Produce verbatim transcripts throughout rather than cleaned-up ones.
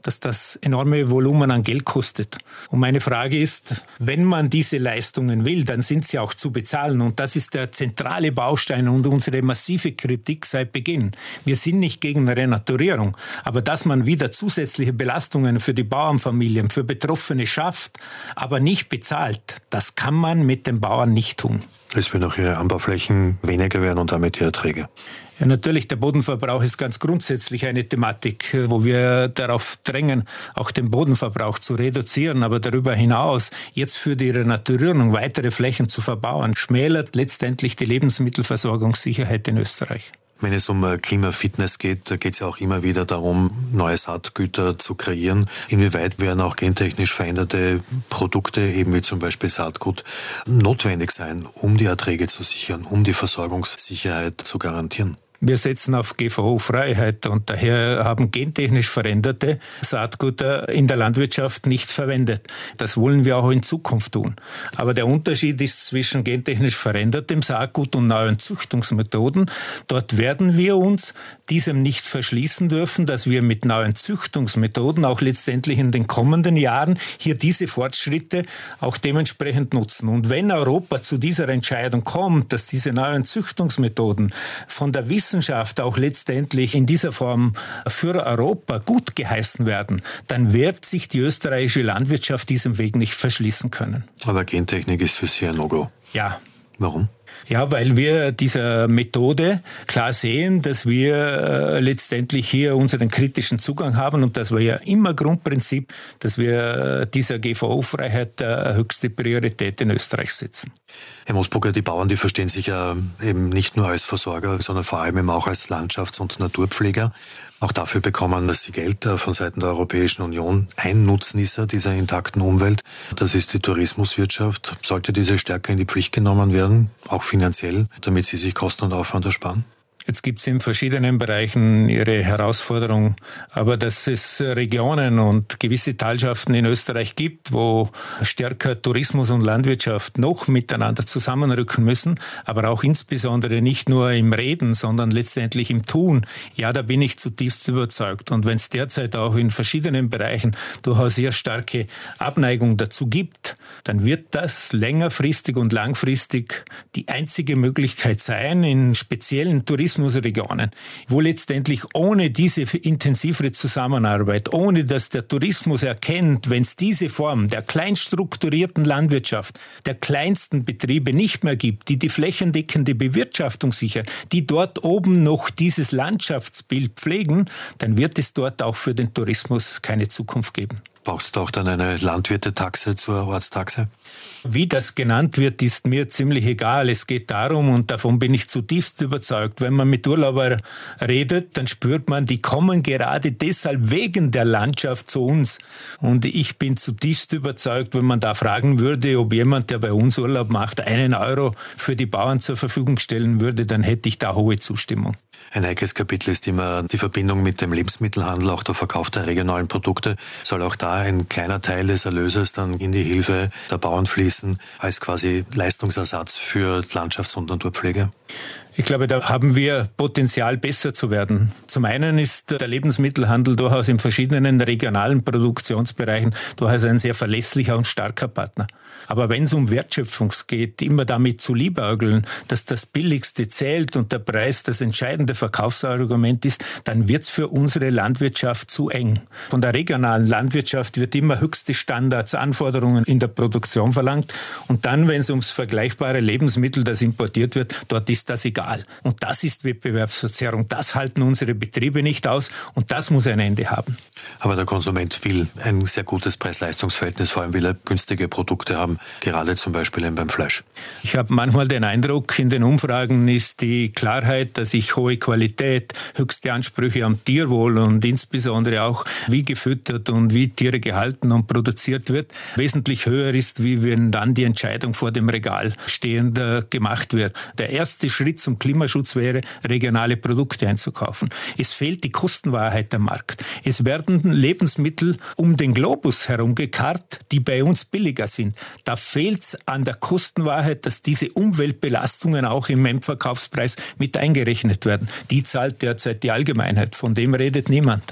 dass das enorme Volumen an Geld kostet. Und meine Frage ist, wenn man diese Leistungen will, dann sind sie auch zu bezahlen. Und das ist der zentrale Baustein und unsere massive Kritik seit Beginn. Wir sind nicht gegen Renaturierung, aber dass man wieder zusätzliche Belastungen für die Bauernfamilien, für Betroffene schafft, aber nicht bezahlt, das kann man mit den Bauern nicht tun. Es werden auch ihre Anbauflächen weniger werden und damit die Erträge. Ja, natürlich, der Bodenverbrauch ist ganz grundsätzlich eine Thematik, wo wir darauf drängen, auch den Bodenverbrauch zu reduzieren. Aber darüber hinaus, jetzt für die Renaturierung weitere Flächen zu verbauen, schmälert letztendlich die Lebensmittelversorgungssicherheit in Österreich. Wenn es um Klimafitness geht, da geht es ja auch immer wieder darum, neue Saatgüter zu kreieren. Inwieweit werden auch gentechnisch veränderte Produkte, eben wie zum Beispiel Saatgut, notwendig sein, um die Erträge zu sichern, um die Versorgungssicherheit zu garantieren? Wir setzen auf G V O-Freiheit und daher haben gentechnisch veränderte Saatgüter in der Landwirtschaft nicht verwendet. Das wollen wir auch in Zukunft tun. Aber der Unterschied ist zwischen gentechnisch verändertem Saatgut und neuen Züchtungsmethoden. Dort werden wir uns diesem nicht verschließen dürfen, dass wir mit neuen Züchtungsmethoden auch letztendlich in den kommenden Jahren hier diese Fortschritte auch dementsprechend nutzen. Und wenn Europa zu dieser Entscheidung kommt, dass diese neuen Züchtungsmethoden von der Wissenschaft Wissenschaft auch letztendlich in dieser Form für Europa gut geheißen werden, dann wird sich die österreichische Landwirtschaft diesem Weg nicht verschließen können. Aber Gentechnik ist für Sie ein No-Go. Ja. Warum? Ja, weil wir dieser Methode klar sehen, dass wir äh, letztendlich hier unseren kritischen Zugang haben und das war ja immer Grundprinzip, dass wir äh, dieser G V O-Freiheit äh, höchste Priorität in Österreich setzen. Herr Mosburger, die Bauern, die verstehen sich ja eben nicht nur als Versorger, sondern vor allem eben auch als Landschafts- und Naturpfleger. Auch dafür bekommen, dass sie Geld von Seiten der Europäischen Union. Ein Nutznießer dieser intakten Umwelt, das ist die Tourismuswirtschaft. Sollte diese stärker in die Pflicht genommen werden, auch finanziell, damit sie sich Kosten und Aufwand ersparen? Jetzt gibt es in verschiedenen Bereichen ihre Herausforderung, aber dass es Regionen und gewisse Talschaften in Österreich gibt, wo stärker Tourismus und Landwirtschaft noch miteinander zusammenrücken müssen, aber auch insbesondere nicht nur im Reden, sondern letztendlich im Tun. Ja, da bin ich zutiefst überzeugt. Und wenn es derzeit auch in verschiedenen Bereichen durchaus sehr starke Abneigung dazu gibt, dann wird das längerfristig und langfristig die einzige Möglichkeit sein, in speziellen Tourismus Regionen, wo letztendlich ohne diese intensivere Zusammenarbeit, ohne dass der Tourismus erkennt, wenn es diese Form der kleinstrukturierten Landwirtschaft, der kleinsten Betriebe nicht mehr gibt, die die flächendeckende Bewirtschaftung sichern, die dort oben noch dieses Landschaftsbild pflegen, dann wird es dort auch für den Tourismus keine Zukunft geben. Braucht es da auch dann eine Landwirtetaxe zur Ortstaxe? Wie das genannt wird, ist mir ziemlich egal. Es geht darum, und davon bin ich zutiefst überzeugt, wenn man mit Urlaubern redet, dann spürt man, die kommen gerade deshalb wegen der Landschaft zu uns. Und ich bin zutiefst überzeugt, wenn man da fragen würde, ob jemand, der bei uns Urlaub macht, einen Euro für die Bauern zur Verfügung stellen würde, dann hätte ich da hohe Zustimmung. Ein heikles Kapitel ist immer die Verbindung mit dem Lebensmittelhandel, auch der Verkauf der regionalen Produkte. Soll auch da ein kleiner Teil des Erlöses dann in die Hilfe der Bauern fließen, als quasi Leistungsersatz für Landschafts- und Naturpflege? Ich glaube, da haben wir Potenzial, besser zu werden. Zum einen ist der Lebensmittelhandel durchaus in verschiedenen regionalen Produktionsbereichen durchaus ein sehr verlässlicher und starker Partner. Aber wenn es um Wertschöpfung geht, immer damit zu liebäugeln, dass das Billigste zählt und der Preis das entscheidende Verkaufsargument ist, dann wird es für unsere Landwirtschaft zu eng. Von der regionalen Landwirtschaft wird immer höchste Standards, Anforderungen in der Produktion verlangt. Und dann, wenn es ums vergleichbare Lebensmittel, das importiert wird, dort ist das egal. Und das ist Wettbewerbsverzerrung. Das halten unsere Betriebe nicht aus und das muss ein Ende haben. Aber der Konsument will ein sehr gutes Preis-Leistungs-Verhältnis, vor allem will er günstige Produkte haben, gerade zum Beispiel beim Fleisch. Ich habe manchmal den Eindruck, in den Umfragen ist die Klarheit, dass ich hohe Qualität, höchste Ansprüche am Tierwohl und insbesondere auch, wie gefüttert und wie Tiere gehalten und produziert wird, wesentlich höher ist, wie wenn dann die Entscheidung vor dem Regal stehend äh, gemacht wird. Der erste Schritt zum Klimaschutz wäre, regionale Produkte einzukaufen. Es fehlt die Kostenwahrheit am Markt. Es werden Lebensmittel um den Globus herum gekarrt, die bei uns billiger sind. Da fehlt es an der Kostenwahrheit, dass diese Umweltbelastungen auch im Endverkaufspreis mit eingerechnet werden. Die zahlt derzeit die Allgemeinheit. Von dem redet niemand.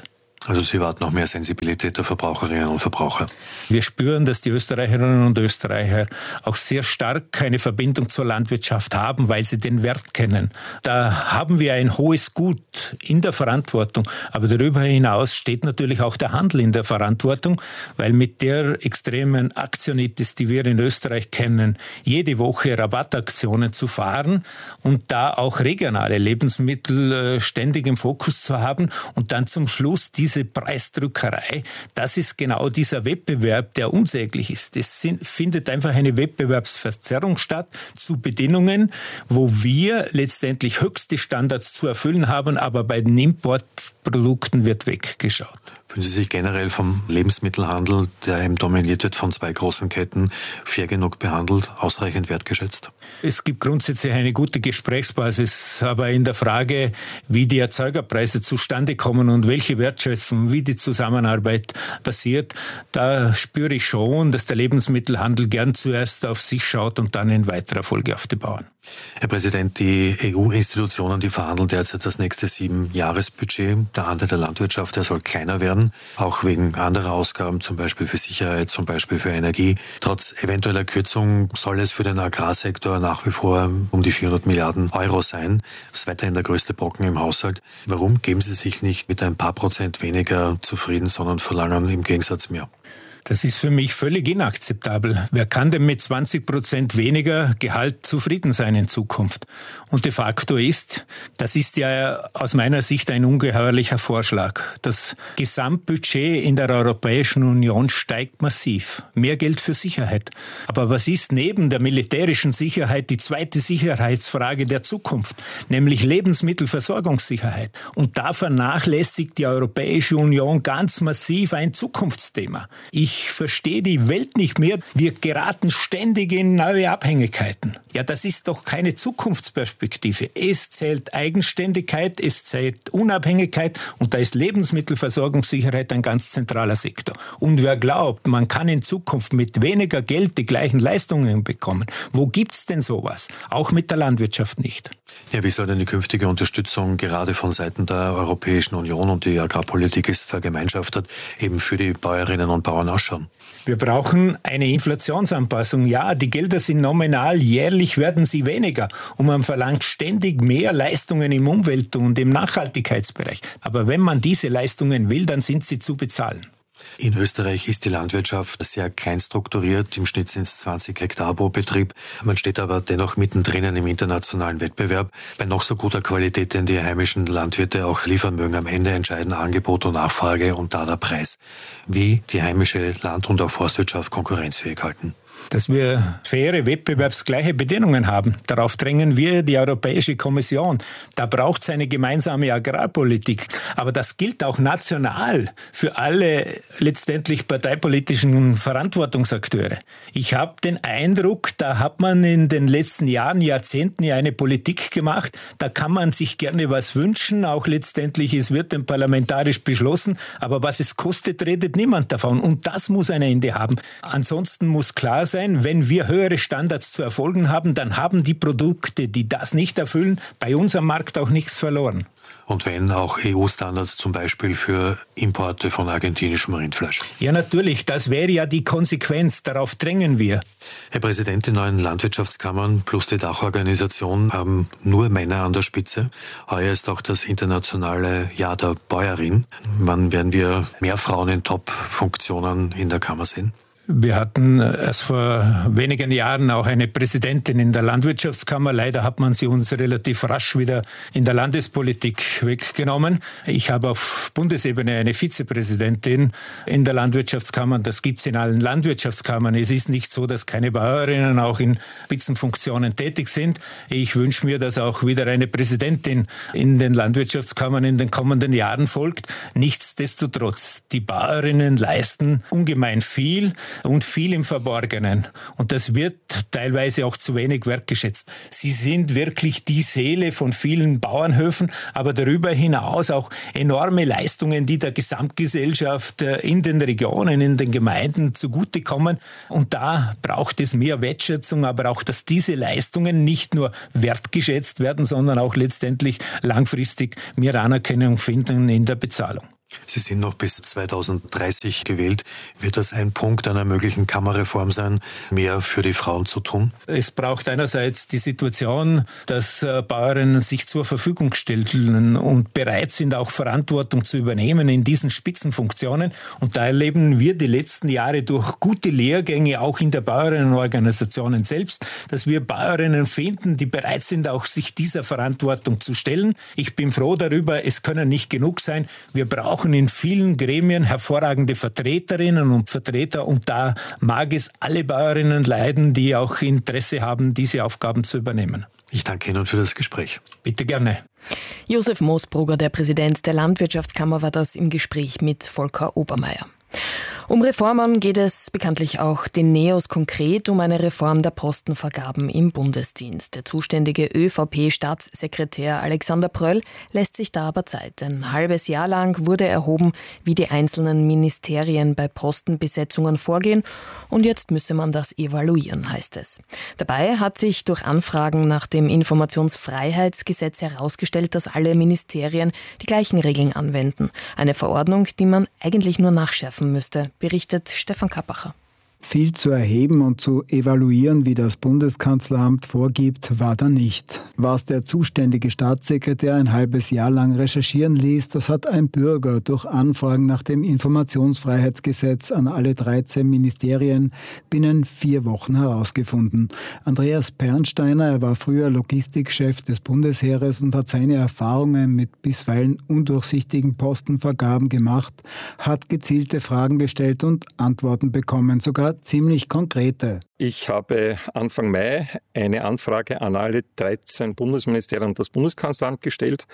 Also Sie warten noch mehr Sensibilität der Verbraucherinnen und Verbraucher. Wir spüren, dass die Österreicherinnen und Österreicher auch sehr stark eine Verbindung zur Landwirtschaft haben, weil sie den Wert kennen. Da haben wir ein hohes Gut in der Verantwortung. Aber darüber hinaus steht natürlich auch der Handel in der Verantwortung, weil mit der extremen Aktionitis, die wir in Österreich kennen, jede Woche Rabattaktionen zu fahren und da auch regionale Lebensmittel ständig im Fokus zu haben und dann zum Schluss diese Diese Preisdrückerei, das ist genau dieser Wettbewerb, der unsäglich ist. Es sind, findet einfach eine Wettbewerbsverzerrung statt zu Bedingungen, wo wir letztendlich höchste Standards zu erfüllen haben, aber bei den Importprodukten wird weggeschaut. Fühlen Sie sich generell vom Lebensmittelhandel, der eben dominiert wird von zwei großen Ketten, fair genug behandelt, ausreichend wertgeschätzt? Es gibt grundsätzlich eine gute Gesprächsbasis, aber in der Frage, wie die Erzeugerpreise zustande kommen und welche Wertschöpfung, wie die Zusammenarbeit passiert, da spüre ich schon, dass der Lebensmittelhandel gern zuerst auf sich schaut und dann in weiterer Folge auf die Bauern. Herr Präsident, die E U-Institutionen, die verhandeln derzeit das nächste Sieben-Jahres-Budget. Der Anteil der Landwirtschaft, der soll kleiner werden, auch wegen anderer Ausgaben, zum Beispiel für Sicherheit, zum Beispiel für Energie. Trotz eventueller Kürzung soll es für den Agrarsektor nach wie vor um die vierhundert Milliarden Euro sein. Das ist weiterhin der größte Brocken im Haushalt. Warum geben Sie sich nicht mit ein paar Prozent weniger zufrieden, sondern verlangen im Gegensatz mehr? Das ist für mich völlig inakzeptabel. Wer kann denn mit zwanzig Prozent weniger Gehalt zufrieden sein in Zukunft? Und de facto ist, das ist ja aus meiner Sicht ein ungeheuerlicher Vorschlag. Das Gesamtbudget in der Europäischen Union steigt massiv. Mehr Geld für Sicherheit. Aber was ist neben der militärischen Sicherheit die zweite Sicherheitsfrage der Zukunft? Nämlich Lebensmittelversorgungssicherheit. Und da vernachlässigt die Europäische Union ganz massiv ein Zukunftsthema. Ich Ich verstehe die Welt nicht mehr. Wir geraten ständig in neue Abhängigkeiten. Ja, das ist doch keine Zukunftsperspektive. Es zählt Eigenständigkeit, es zählt Unabhängigkeit und da ist Lebensmittelversorgungssicherheit ein ganz zentraler Sektor. Und wer glaubt, man kann in Zukunft mit weniger Geld die gleichen Leistungen bekommen, wo gibt's denn sowas? Auch mit der Landwirtschaft nicht. Ja, wie soll denn die künftige Unterstützung gerade von Seiten der Europäischen Union, und die Agrarpolitik ist vergemeinschaftet, eben für die Bäuerinnen und Bauern ausschauen? Wir brauchen eine Inflationsanpassung. Ja, die Gelder sind nominal, jährlich werden sie weniger. Und man verlangt ständig mehr Leistungen im Umwelt- und im Nachhaltigkeitsbereich. Aber wenn man diese Leistungen will, dann sind sie zu bezahlen. In Österreich ist die Landwirtschaft sehr klein strukturiert. Im Schnitt sind es zwanzig Hektar pro Betrieb. Man steht aber dennoch mittendrin im internationalen Wettbewerb. Bei noch so guter Qualität, den die heimischen Landwirte auch liefern mögen, am Ende entscheiden Angebot und Nachfrage und da der Preis. Wie die heimische Land- und auch Forstwirtschaft konkurrenzfähig halten? Dass wir faire, wettbewerbsgleiche Bedingungen haben. Darauf drängen wir die Europäische Kommission. Da braucht es eine gemeinsame Agrarpolitik. Aber das gilt auch national für alle letztendlich parteipolitischen Verantwortungsakteure. Ich habe den Eindruck, da hat man in den letzten Jahren, Jahrzehnten ja eine Politik gemacht. Da kann man sich gerne was wünschen. Auch letztendlich, es wird dann parlamentarisch beschlossen. Aber was es kostet, redet niemand davon. Und das muss ein Ende haben. Ansonsten muss klar sein, wenn wir höhere Standards zu erfolgen haben, dann haben die Produkte, die das nicht erfüllen, bei uns am Markt auch nichts verloren. Und wenn auch E U-Standards zum Beispiel für Importe von argentinischem Rindfleisch? Ja, natürlich. Das wäre ja die Konsequenz. Darauf drängen wir. Herr Präsident, die neuen Landwirtschaftskammern plus die Dachorganisation haben nur Männer an der Spitze. Heuer ist auch das internationale Jahr der Bäuerin. Wann werden wir mehr Frauen in Top-Funktionen in der Kammer sehen? Wir hatten erst vor wenigen Jahren auch eine Präsidentin in der Landwirtschaftskammer. Leider hat man sie uns relativ rasch wieder in der Landespolitik weggenommen. Ich habe auf Bundesebene eine Vizepräsidentin in der Landwirtschaftskammer. Das gibt es in allen Landwirtschaftskammern. Es ist nicht so, dass keine Bäuerinnen auch in Spitzenfunktionen tätig sind. Ich wünsche mir, dass auch wieder eine Präsidentin in den Landwirtschaftskammern in den kommenden Jahren folgt. Nichtsdestotrotz, die Bäuerinnen leisten ungemein viel und viel im Verborgenen. Und das wird teilweise auch zu wenig wertgeschätzt. Sie sind wirklich die Seele von vielen Bauernhöfen, aber darüber hinaus auch enorme Leistungen, die der Gesamtgesellschaft in den Regionen, in den Gemeinden zugutekommen. Und da braucht es mehr Wertschätzung, aber auch, dass diese Leistungen nicht nur wertgeschätzt werden, sondern auch letztendlich langfristig mehr Anerkennung finden in der Bezahlung. Sie sind noch bis zweitausenddreißig gewählt. Wird das ein Punkt einer möglichen Kammerreform sein, mehr für die Frauen zu tun? Es braucht einerseits die Situation, dass Bäuerinnen sich zur Verfügung stellen und bereit sind, auch Verantwortung zu übernehmen in diesen Spitzenfunktionen. Und da erleben wir die letzten Jahre durch gute Lehrgänge auch in der Bäuerinnenorganisationen selbst, dass wir Bäuerinnen finden, die bereit sind, auch sich dieser Verantwortung zu stellen. Ich bin froh darüber, es können nicht genug sein. Wir brauchen in vielen Gremien hervorragende Vertreterinnen und Vertreter und da mag es alle Bäuerinnen leiden, die auch Interesse haben, diese Aufgaben zu übernehmen. Ich danke Ihnen für das Gespräch. Bitte gerne. Josef Moosbrugger, der Präsident der Landwirtschaftskammer, war das im Gespräch mit Volker Obermeier. Um Reformen geht es bekanntlich auch den Neos konkret um eine Reform der Postenvergaben im Bundesdienst. Der zuständige ÖVP-Staatssekretär Alexander Pröll lässt sich da aber Zeit. Ein halbes Jahr lang wurde erhoben, wie die einzelnen Ministerien bei Postenbesetzungen vorgehen. Und jetzt müsse man das evaluieren, heißt es. Dabei hat sich durch Anfragen nach dem Informationsfreiheitsgesetz herausgestellt, dass alle Ministerien die gleichen Regeln anwenden. Eine Verordnung, die man eigentlich nur nachschärfen müsste, berichtet Stefan Kappacher. Viel zu erheben und zu evaluieren, wie das Bundeskanzleramt vorgibt, war da nicht. Was der zuständige Staatssekretär ein halbes Jahr lang recherchieren ließ, das hat ein Bürger durch Anfragen nach dem Informationsfreiheitsgesetz an alle dreizehn Ministerien binnen vier Wochen herausgefunden. Andreas Pernsteiner, er war früher Logistikchef des Bundesheeres und hat seine Erfahrungen mit bisweilen undurchsichtigen Postenvergaben gemacht, hat gezielte Fragen gestellt und Antworten bekommen, sogar ziemlich konkrete. Ich habe Anfang Mai eine Anfrage an alle dreizehn Bundesministerien und das Bundeskanzleramt gestellt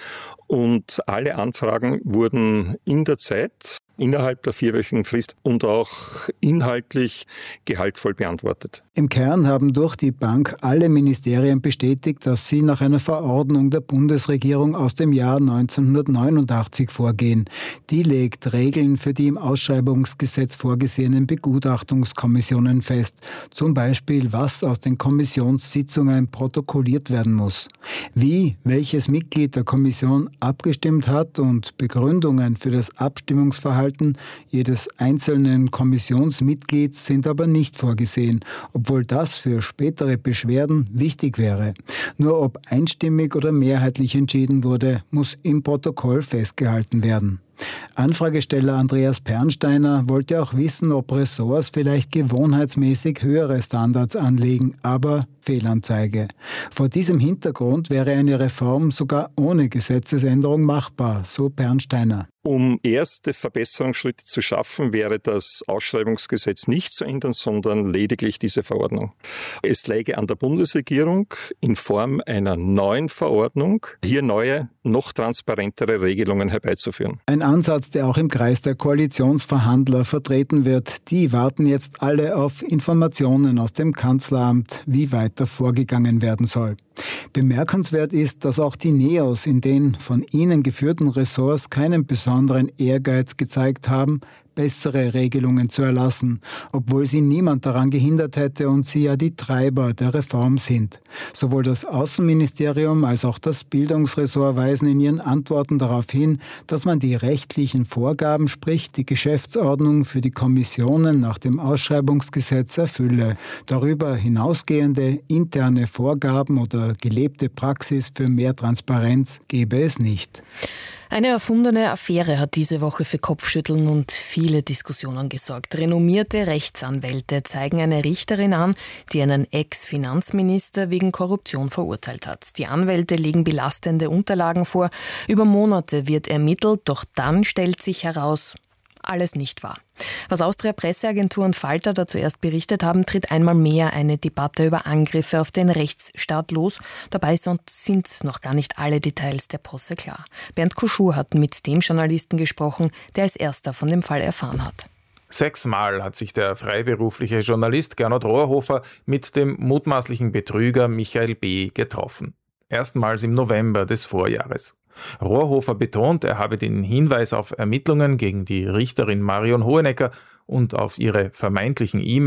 und alle Anfragen wurden in der Zeit, innerhalb der vierwöchigen Frist und auch inhaltlich gehaltvoll beantwortet. Im Kern haben durch die Bank alle Ministerien bestätigt, dass sie nach einer Verordnung der Bundesregierung aus dem Jahr neunzehnhundertneunundachtzig vorgehen. Die legt Regeln für die im Ausschreibungsgesetz vorgesehenen Begutachtungskommissionen fest. Zum Beispiel, was aus den Kommissionssitzungen protokolliert werden muss. Wie, welches Mitglied der Kommission abgestimmt hat und Begründungen für das Abstimmungsverhalten jedes einzelnen Kommissionsmitglieds sind aber nicht vorgesehen, obwohl das für spätere Beschwerden wichtig wäre. Nur ob einstimmig oder mehrheitlich entschieden wurde, muss im Protokoll festgehalten werden. Anfragesteller Andreas Pernsteiner wollte auch wissen, ob Ressorts vielleicht gewohnheitsmäßig höhere Standards anlegen, aber Fehlanzeige. Vor diesem Hintergrund wäre eine Reform sogar ohne Gesetzesänderung machbar, so Pernsteiner. Um erste Verbesserungsschritte zu schaffen, wäre das Ausschreibungsgesetz nicht zu ändern, sondern lediglich diese Verordnung. Es läge an der Bundesregierung in Form einer neuen Verordnung, hier neue, noch transparentere Regelungen herbeizuführen. Ein Ansatz, der auch im Kreis der Koalitionsverhandler vertreten wird. Die warten jetzt alle auf Informationen aus dem Kanzleramt, wie weiter vorgegangen werden soll. Bemerkenswert ist, dass auch die Neos in den von ihnen geführten Ressorts keinen besonderen Ehrgeiz gezeigt haben, bessere Regelungen zu erlassen, obwohl sie niemand daran gehindert hätte und sie ja die Treiber der Reform sind. Sowohl das Außenministerium als auch das Bildungsressort weisen in ihren Antworten darauf hin, dass man die rechtlichen Vorgaben, sprich die Geschäftsordnung für die Kommissionen nach dem Ausschreibungsgesetz erfülle. Darüber hinausgehende interne Vorgaben oder gelebte Praxis für mehr Transparenz gebe es nicht. Eine erfundene Affäre hat diese Woche für Kopfschütteln und viele Diskussionen gesorgt. Renommierte Rechtsanwälte zeigen eine Richterin an, die einen Ex-Finanzminister wegen Korruption verurteilt hat. Die Anwälte legen belastende Unterlagen vor. Über Monate wird ermittelt, doch dann stellt sich heraus, alles nicht wahr. Was Austria Presseagentur und Falter da zuerst berichtet haben, tritt einmal mehr eine Debatte über Angriffe auf den Rechtsstaat los. Dabei sind noch gar nicht alle Details der Posse klar. Bernd Kuschur hat mit dem Journalisten gesprochen, der als erster von dem Fall erfahren hat. Sechsmal hat sich der freiberufliche Journalist Gernot Rohrhofer mit dem mutmaßlichen Betrüger Michael B. getroffen. Erstmals im November des Vorjahres. Rohrhofer betont, er habe den Hinweis auf Ermittlungen gegen die Richterin Marion Hohenecker und auf ihre vermeintlichen E-Mails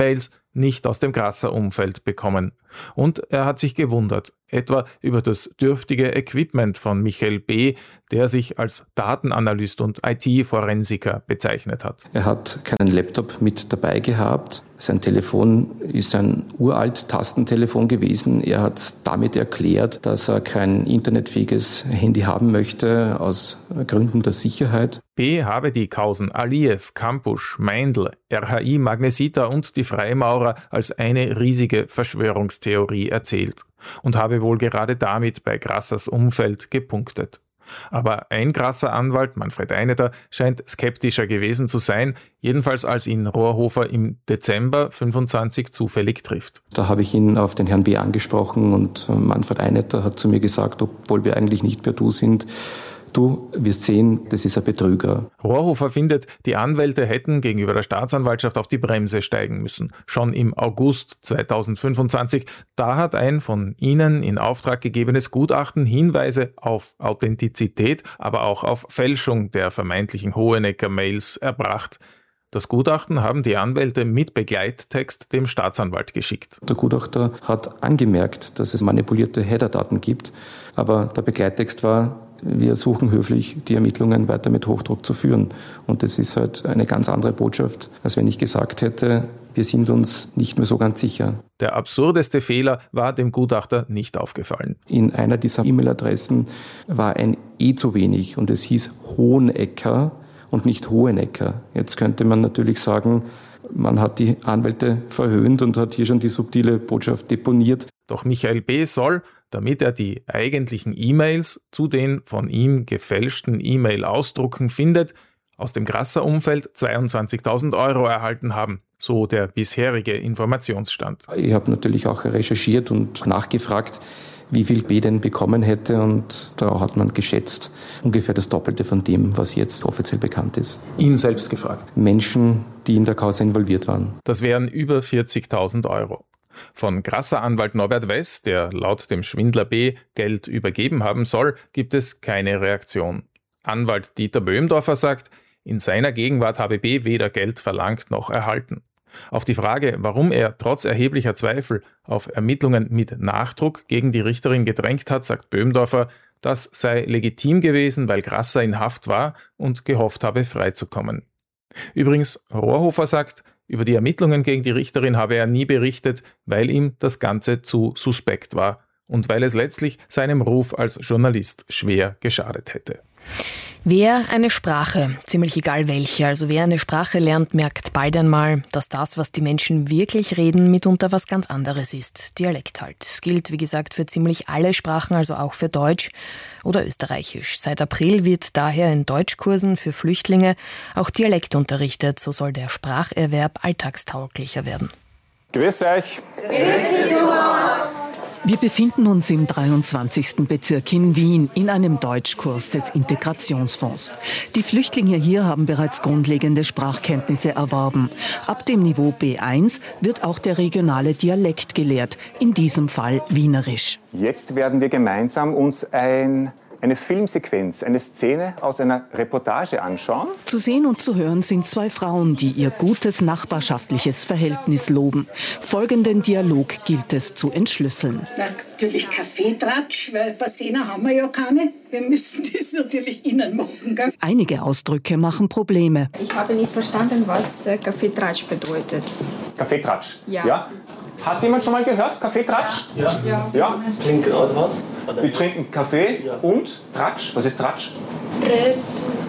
nicht aus dem Grasser-Umfeld bekommen. Und er hat sich gewundert, etwa über das dürftige Equipment von Michael B., der sich als Datenanalyst und I T-Forensiker bezeichnet hat. Er hat keinen Laptop mit dabei gehabt. Sein Telefon ist ein uralt Tastentelefon gewesen. Er hat damit erklärt, dass er kein internetfähiges Handy haben möchte, aus Gründen der Sicherheit. B. habe die Kausen Aliyev, Kampusch, Meindl, R H I Magnesita und die Freimaurer als eine riesige Verschwörungstheorie erzählt und habe wohl gerade damit bei Grassers Umfeld gepunktet. Aber ein Grasser-Anwalt, Manfred Eineter, scheint skeptischer gewesen zu sein, jedenfalls als ihn Rohrhofer im Dezember fünfundzwanzig zufällig trifft. Da habe ich ihn auf den Herrn B. angesprochen und Manfred Eineter hat zu mir gesagt, obwohl wir eigentlich nicht per Du sind, du wirst sehen, das ist ein Betrüger. Rohrhofer findet, die Anwälte hätten gegenüber der Staatsanwaltschaft auf die Bremse steigen müssen. Schon im August zweitausendfünfundzwanzig, da hat ein von ihnen in Auftrag gegebenes Gutachten Hinweise auf Authentizität, aber auch auf Fälschung der vermeintlichen Hohenecker-Mails erbracht. Das Gutachten haben die Anwälte mit Begleittext dem Staatsanwalt geschickt. Der Gutachter hat angemerkt, dass es manipulierte Header-Daten gibt, aber der Begleittext war: Wir suchen höflich, die Ermittlungen weiter mit Hochdruck zu führen. Und das ist halt eine ganz andere Botschaft, als wenn ich gesagt hätte, wir sind uns nicht mehr so ganz sicher. Der absurdeste Fehler war dem Gutachter nicht aufgefallen. In einer dieser E-Mail-Adressen war ein E zu wenig und es hieß Hohenecker und nicht Hohenecker. Jetzt könnte man natürlich sagen, man hat die Anwälte verhöhnt und hat hier schon die subtile Botschaft deponiert. Doch Michael B. soll, damit er die eigentlichen E-Mails zu den von ihm gefälschten E-Mail-Ausdrucken findet, aus dem Grasser-Umfeld zweiundzwanzigtausend Euro erhalten haben, so der bisherige Informationsstand. Ich habe natürlich auch recherchiert und nachgefragt, wie viel B denn bekommen hätte, und da hat man geschätzt ungefähr das Doppelte von dem, was jetzt offiziell bekannt ist. Ihn selbst gefragt? Menschen, die in der Causa involviert waren. Das wären über vierzigtausend Euro. Von Grasser-Anwalt Norbert Wess, der laut dem Schwindler B. Geld übergeben haben soll, gibt es keine Reaktion. Anwalt Dieter Böhmdorfer sagt, in seiner Gegenwart habe B. weder Geld verlangt noch erhalten. Auf die Frage, warum er trotz erheblicher Zweifel auf Ermittlungen mit Nachdruck gegen die Richterin gedrängt hat, sagt Böhmdorfer, das sei legitim gewesen, weil Grasser in Haft war und gehofft habe, freizukommen. Übrigens, Rohrhofer sagt, über die Ermittlungen gegen die Richterin habe er nie berichtet, weil ihm das Ganze zu suspekt war und weil es letztlich seinem Ruf als Journalist schwer geschadet hätte. Wer eine Sprache, ziemlich egal welche, also wer eine Sprache lernt, merkt bald einmal, dass das, was die Menschen wirklich reden, mitunter was ganz anderes ist. Dialekt halt. Das gilt, wie gesagt, für ziemlich alle Sprachen, also auch für Deutsch oder Österreichisch. Seit April wird daher in Deutschkursen für Flüchtlinge auch Dialekt unterrichtet. So soll der Spracherwerb alltagstauglicher werden. Grüß euch. Grüß dich, Thomas. Wir befinden uns im dreiundzwanzigsten Bezirk in Wien in einem Deutschkurs des Integrationsfonds. Die Flüchtlinge hier haben bereits grundlegende Sprachkenntnisse erworben. Ab dem Niveau B eins wird auch der regionale Dialekt gelehrt, in diesem Fall Wienerisch. Jetzt werden wir gemeinsam uns ein eine Filmsequenz, eine Szene aus einer Reportage anschauen. Zu sehen und zu hören sind zwei Frauen, die ihr gutes nachbarschaftliches Verhältnis loben. Folgenden Dialog gilt es zu entschlüsseln. Natürlich Kaffeetratsch, weil Bassener haben wir ja keine. Wir müssen das natürlich innen machen. Gell? Einige Ausdrücke machen Probleme. Ich habe nicht verstanden, was Kaffeetratsch bedeutet. Kaffeetratsch? Ja. ja. Hat jemand schon mal gehört, Kaffeetratsch? Ja. Ja. ja. Wir trinken gerade was? Wir trinken Kaffee ja. und Tratsch. Was ist Tratsch? Reden.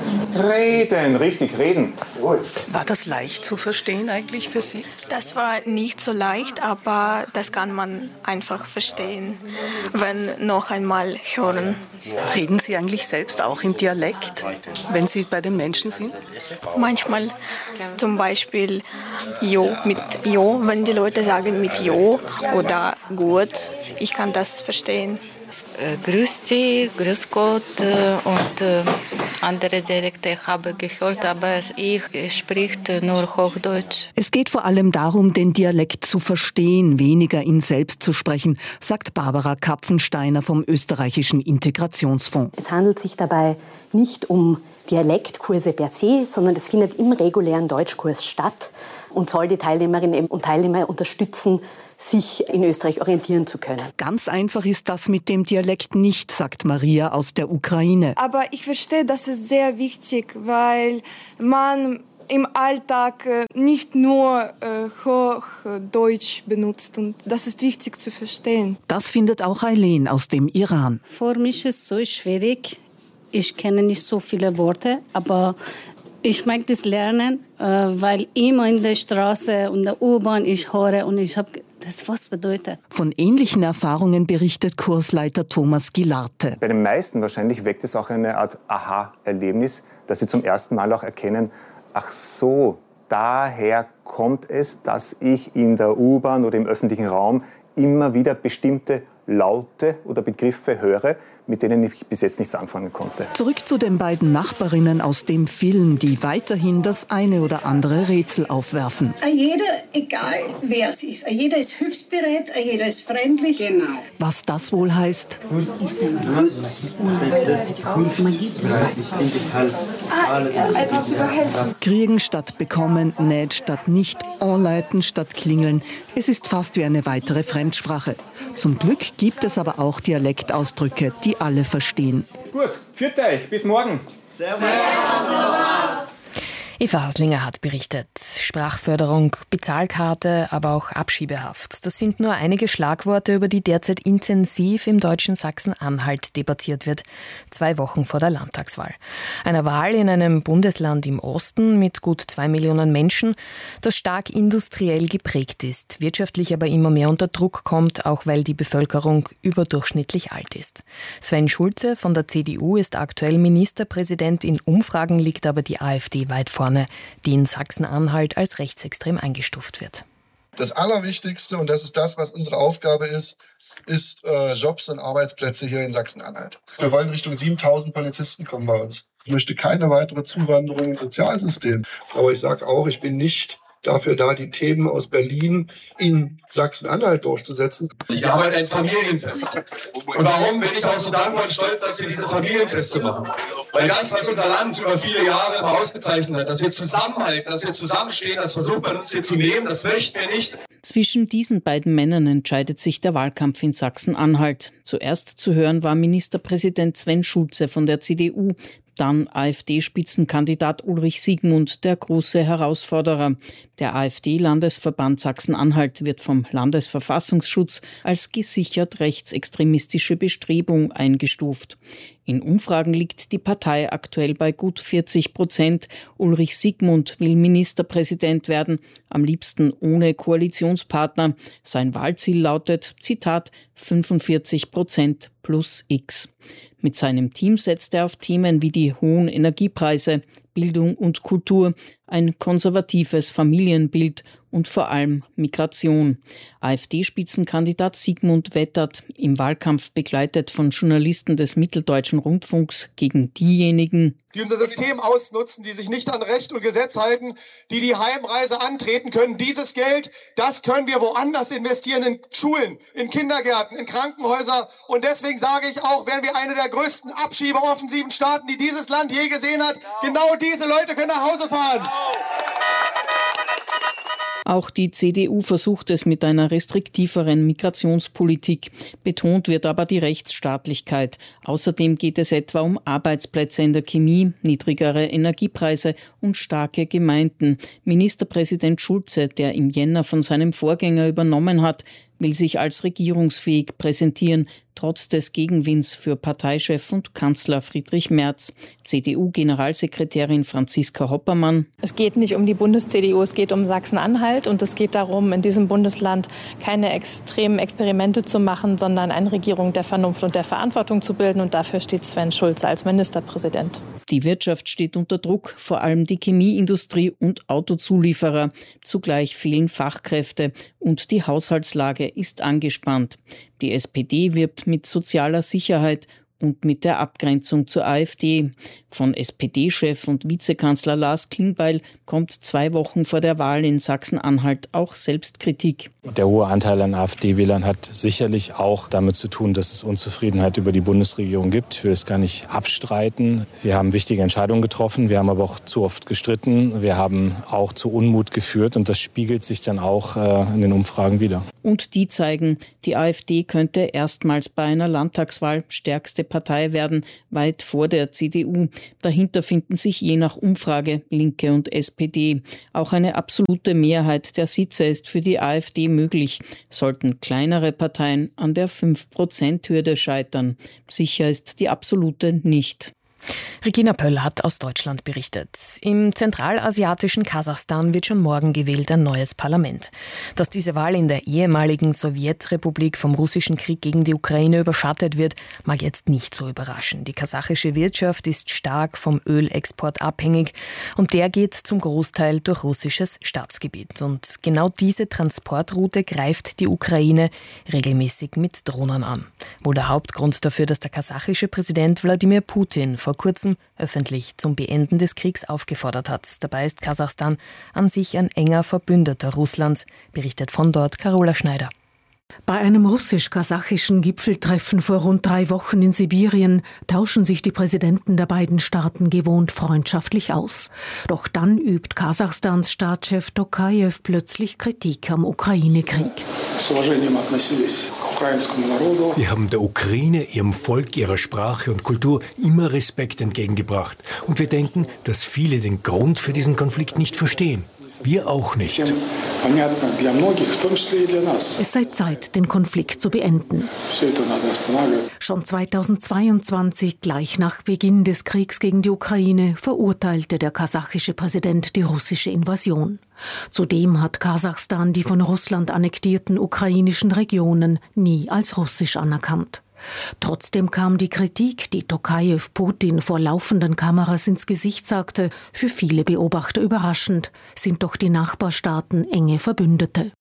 Reden, richtig, reden. Jawohl. War das leicht zu verstehen eigentlich für Sie? Das war nicht so leicht, aber das kann man einfach verstehen, wenn noch einmal hören. Reden Sie eigentlich selbst auch im Dialekt, wenn Sie bei den Menschen sind? Manchmal, zum Beispiel Jo mit Jo, wenn die Leute sagen mit Jo oder gut, ich kann das verstehen. Äh, grüß dich, grüß Gott äh, und äh, andere Dialekte ich habe gehört, aber ich spreche nur Hochdeutsch. Es geht vor allem darum, den Dialekt zu verstehen, weniger ihn selbst zu sprechen, sagt Barbara Kapfensteiner vom österreichischen Integrationsfonds. Es handelt sich dabei nicht um Dialektkurse per se, sondern es findet im regulären Deutschkurs statt und soll die Teilnehmerinnen und Teilnehmer unterstützen, sich in Österreich orientieren zu können. Ganz einfach ist das mit dem Dialekt nicht, sagt Maria aus der Ukraine. Aber ich verstehe, das ist sehr wichtig, weil man im Alltag nicht nur äh, Hochdeutsch benutzt und das ist wichtig zu verstehen. Das findet auch Eileen aus dem Iran. Für mich ist es so schwierig. Ich kenne nicht so viele Worte, aber ich mag das lernen, weil immer in der Straße und der U-Bahn ich höre und ich habe das was bedeutet. Von ähnlichen Erfahrungen berichtet Kursleiter Thomas Gilarte. Bei den meisten wahrscheinlich weckt es auch eine Art Aha-Erlebnis, dass sie zum ersten Mal auch erkennen, ach so, daher kommt es, dass ich in der U-Bahn oder im öffentlichen Raum immer wieder bestimmte Laute oder Begriffe höre, mit denen ich bis jetzt nichts anfangen konnte. Zurück zu den beiden Nachbarinnen aus dem Film, die weiterhin das eine oder andere Rätsel aufwerfen. Jeder, egal wer es ist, jeder ist hilfsbereit, jeder ist freundlich. Genau. Was das wohl heißt? Etwas überhelfen. Kriegen statt bekommen, näht statt nicht, anleiten statt klingeln. Es ist fast wie eine weitere Fremdsprache. Zum Glück gibt es aber auch Dialektausdrücke, die alle verstehen. Gut, führt euch, bis morgen. Servus. Eva Haslinger hat berichtet. Sprachförderung, Bezahlkarte, aber auch Abschiebehaft. Das sind nur einige Schlagworte, über die derzeit intensiv im deutschen Sachsen-Anhalt debattiert wird. Zwei Wochen vor der Landtagswahl. Einer Wahl in einem Bundesland im Osten mit gut zwei Millionen Menschen, das stark industriell geprägt ist, wirtschaftlich aber immer mehr unter Druck kommt, auch weil die Bevölkerung überdurchschnittlich alt ist. Sven Schulze von der C D U ist aktuell Ministerpräsident. In Umfragen liegt aber die AfD weit vorne, die in Sachsen-Anhalt als rechtsextrem eingestuft wird. Das Allerwichtigste, und das ist das, was unsere Aufgabe ist, ist äh, Jobs und Arbeitsplätze hier in Sachsen-Anhalt. Wir wollen Richtung siebentausend Polizisten kommen bei uns. Ich möchte keine weitere Zuwanderung im Sozialsystem. Aber ich sage auch, ich bin nicht dafür da, die Themen aus Berlin in Sachsen-Anhalt durchzusetzen. Ich arbeite ein Familienfest. Und warum bin ich auch so dankbar und stolz, dass wir diese Familienfeste machen? Weil das, was unser Land über viele Jahre immer ausgezeichnet hat, dass wir zusammenhalten, dass wir zusammenstehen, das versucht man uns hier zu nehmen, das möchten wir nicht. Zwischen diesen beiden Männern entscheidet sich der Wahlkampf in Sachsen-Anhalt. Zuerst zu hören war Ministerpräsident Sven Schulze von der C D U, dann AfD-Spitzenkandidat Ulrich Siegmund, der große Herausforderer. Der AfD-Landesverband Sachsen-Anhalt wird vom Landesverfassungsschutz als gesichert rechtsextremistische Bestrebung eingestuft. In Umfragen liegt die Partei aktuell bei gut vierzig Prozent. Ulrich Siegmund will Ministerpräsident werden, am liebsten ohne Koalitionspartner. Sein Wahlziel lautet, Zitat, fünfundvierzig Prozent plus X. Mit seinem Team setzt er auf Themen wie die hohen Energiepreise, Bildung und Kultur, ein konservatives Familienbild und vor allem Migration. AfD-Spitzenkandidat Siegmund wettert, im Wahlkampf begleitet von Journalisten des Mitteldeutschen Rundfunks, gegen diejenigen, die unser System ausnutzen, die sich nicht an Recht und Gesetz halten, die die Heimreise antreten können. Dieses Geld, das können wir woanders investieren, in Schulen, in Kindergärten, in Krankenhäuser. Und deswegen sage ich auch, werden wir eine der größten Abschiebeoffensiven starten, die dieses Land je gesehen hat. Genau diese Leute können nach Hause fahren. Auch die C D U versucht es mit einer restriktiveren Migrationspolitik. Betont wird aber die Rechtsstaatlichkeit. Außerdem geht es etwa um Arbeitsplätze in der Chemie, niedrigere Energiepreise und starke Gemeinden. Ministerpräsident Schulze, der im Jänner von seinem Vorgänger übernommen hat, will sich als regierungsfähig präsentieren, trotz des Gegenwinds für Parteichef und Kanzler Friedrich Merz. C D U-Generalsekretärin Franziska Hoppermann. Es geht nicht um die Bundes-C D U, es geht um Sachsen-Anhalt und es geht darum, in diesem Bundesland keine extremen Experimente zu machen, sondern eine Regierung der Vernunft und der Verantwortung zu bilden, und dafür steht Sven Schulze als Ministerpräsident. Die Wirtschaft steht unter Druck, vor allem die Chemieindustrie und Autozulieferer. Zugleich fehlen Fachkräfte und die Haushaltslage ist angespannt. Die S P D wirbt mit sozialer Sicherheit und mit der Abgrenzung zur AfD. Von S P D-Chef und Vizekanzler Lars Klingbeil kommt zwei Wochen vor der Wahl in Sachsen-Anhalt auch Selbstkritik. Der hohe Anteil an AfD-Wählern hat sicherlich auch damit zu tun, dass es Unzufriedenheit über die Bundesregierung gibt. Ich will es gar nicht abstreiten. Wir haben wichtige Entscheidungen getroffen, wir haben aber auch zu oft gestritten. Wir haben auch zu Unmut geführt und das spiegelt sich dann auch äh, in den Umfragen wider. Und die zeigen, die AfD könnte erstmals bei einer Landtagswahl stärkste Partei werden, weit vor der C D U. Dahinter finden sich je nach Umfrage Linke und S P D. Auch eine absolute Mehrheit der Sitze ist für die AfD möglich, sollten kleinere Parteien an der fünf Prozent Hürde scheitern. Sicher ist die absolute nicht. Regina Pöll hat aus Deutschland berichtet. Im zentralasiatischen Kasachstan wird schon morgen gewählt ein neues Parlament. Dass diese Wahl in der ehemaligen Sowjetrepublik vom russischen Krieg gegen die Ukraine überschattet wird, mag jetzt nicht so überraschen. Die kasachische Wirtschaft ist stark vom Ölexport abhängig und der geht zum Großteil durch russisches Staatsgebiet. Und genau diese Transportroute greift die Ukraine regelmäßig mit Drohnen an. Wohl der Hauptgrund dafür, dass der kasachische Präsident Wladimir Putin vor kurzem öffentlich zum Beenden des Kriegs aufgefordert hat. Dabei ist Kasachstan an sich ein enger Verbündeter Russlands, berichtet von dort Carola Schneider. Bei einem russisch-kasachischen Gipfeltreffen vor rund drei Wochen in Sibirien tauschen sich die Präsidenten der beiden Staaten gewohnt freundschaftlich aus. Doch dann übt Kasachstans Staatschef Tokajew plötzlich Kritik am Ukraine-Krieg. Wir haben der Ukraine, ihrem Volk, ihrer Sprache und Kultur immer Respekt entgegengebracht. Und wir denken, dass viele den Grund für diesen Konflikt nicht verstehen. Wir auch nicht. Es sei Zeit, den Konflikt zu beenden. Schon zweitausendzweiundzwanzig, gleich nach Beginn des Kriegs gegen die Ukraine, verurteilte der kasachische Präsident die russische Invasion. Zudem hat Kasachstan die von Russland annektierten ukrainischen Regionen nie als russisch anerkannt. Trotzdem kam die Kritik, die Tokajew Putin vor laufenden Kameras ins Gesicht sagte, für viele Beobachter überraschend, sind doch die Nachbarstaaten enge Verbündete.